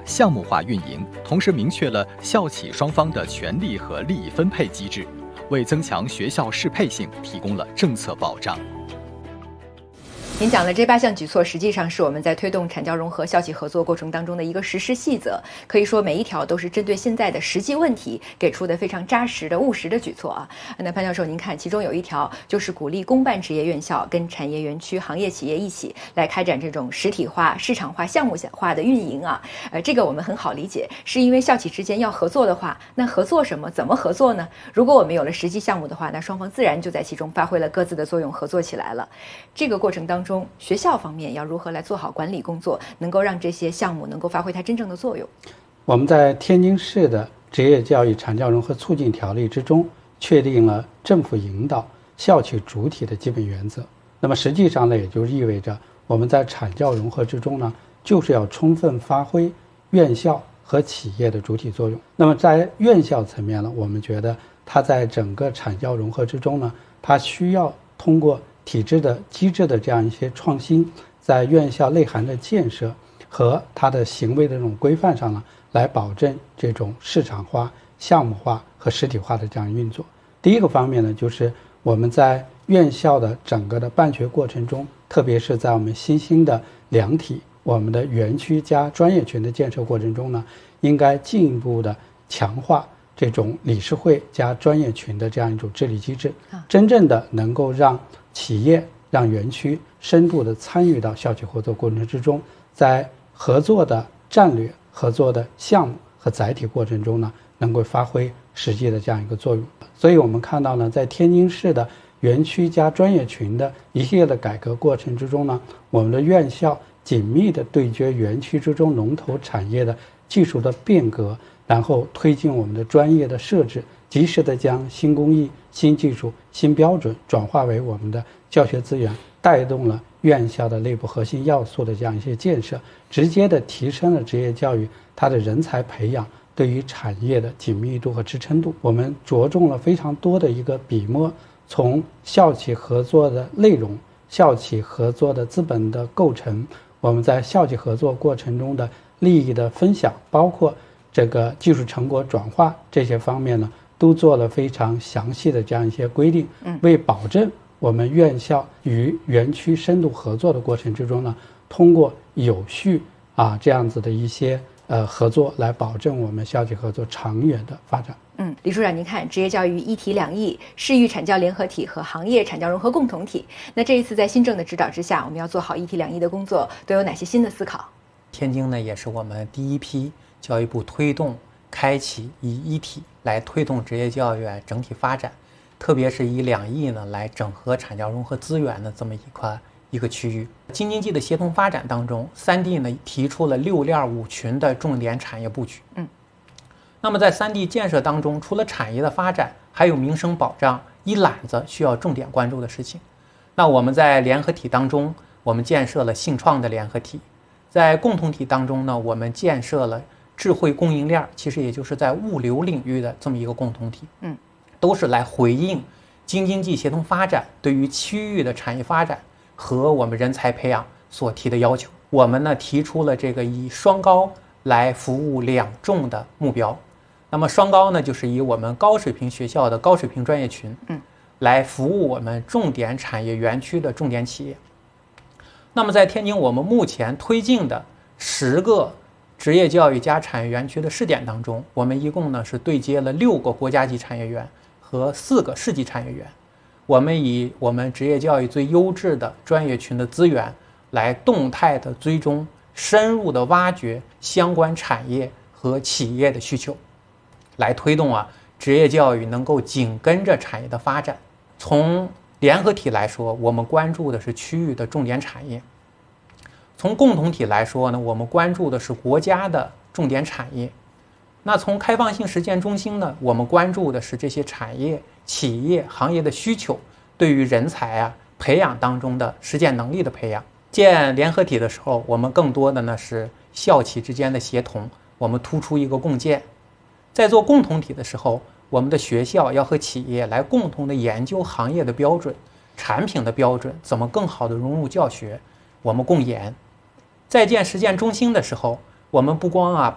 项目化运营，同时明确了校企双方的权利和利益分配机制，为增强学校适配性提供了政策保障。 您讲的这8项举措，实际上是我们在推动产教融合、校企合作过程当中的一个实施细则。可以说，每一条都是针对现在的实际问题给出的非常扎实的、务实的举措啊。那潘教授，您看，其中有一条就是鼓励公办职业院校跟产业园区、行业企业一起来开展这种实体化、市场化、项目化的运营啊。这个我们很好理解，是因为校企之间要合作的话，那合作什么？怎么合作呢？如果我们有了实际项目的话，那双方自然就在其中发挥了各自的作用，合作起来了。这个过程当中，学校方面要如何来做好管理工作，能够让这些项目能够发挥它真正的作用？ 我们在天津市的职业教育产教融合促进条例之中，确定了政府引导、校企主体的基本原则。那么实际上呢，也就意味着我们在产教融合之中呢，就是要充分发挥院校和企业的主体作用。那么在院校层面呢，我们觉得它在整个产教融合之中呢，它需要通过体制的机制的这样一些创新，在院校内涵的建设和它的行为的这种规范上呢，来保证这种市场化、项目化和实体化的这样运作。第一个方面呢，就是我们在院校的整个的办学过程中，特别是在我们新兴的2体，我们的园区加专业群的建设过程中呢，应该进一步的强化这种理事会加专业群的这样一种治理机制，真正的能够让企业、让园区深度的参与到校企合作过程之中，在合作的战略、合作的项目和载体过程中呢，能够发挥实际的这样一个作用。所以我们看到呢，在天津市的园区加专业群的一系列的改革过程之中呢，我们的院校紧密的对接园区之中龙头产业的技术的变革，然后推进我们的专业的设置，及时的将新工艺、新技术、新标准转化为我们的教学资源，带动了院校的内部核心要素的这样一些建设，直接的提升了职业教育它的人才培养对于产业的紧密度和支撑度。我们着重了非常多的一个笔墨，从校企合作的内容、校企合作的资本的构成，我们在校企合作过程中的利益的分享，包括这个技术成果转化这些方面呢，都做了非常详细的这样一些规定，为保证我们院校与园区深度合作的过程之中呢，通过有序这样子的一些合作，来保证我们校企合作长远的发展。 李处长，您看，职业教育一体两翼，市域产教联合体和行业产教融合共同体。那这一次在新政的指导之下，我们要做好一体两翼的工作，都有哪些新的思考？ 天津呢，也是我们第一批教育部推动开启以一体来推动职业教育整体发展，特别是以2翼呢来整合产教融合资源的这么一个区域。京津冀的协同发展当中，3D 呢提出了6链5群的重点产业布局。那么在3D 建设当中，除了产业的发展，还有民生保障一揽子需要重点关注的事情。那我们在联合体当中，我们建设了信创的联合体，在共同体当中呢，我们建设了智慧供应链，其实也就是在物流领域的这么一个共同体。都是来回应京津冀协同发展对于区域的产业发展和我们人才培养所提的要求。我们呢提出了这个以双高来服务2重的目标。那么双高呢，就是以我们高水平学校的高水平专业群，来服务我们重点产业园区的重点企业。那么在天津，我们目前推进的10个职业教育加产业园区的试点当中，我们一共呢是对接了6个国家级产业园和4个市级产业园。我们以我们职业教育最优质的专业群的资源，来动态的追踪、深入的挖掘相关产业和企业的需求，来推动职业教育能够紧跟着产业的发展。从联合体来说，我们关注的是区域的重点产业；从共同体来说呢，我们关注的是国家的重点产业。那从开放性实践中心呢，我们关注的是这些产业、企业、行业的需求对于人才培养当中的实践能力的培养。建联合体的时候，我们更多的呢是校企之间的协同，我们突出一个共建。在做共同体的时候，我们的学校要和企业来共同的研究行业的标准、产品的标准，怎么更好的融入教学，我们共研。在建实践中心的时候，我们不光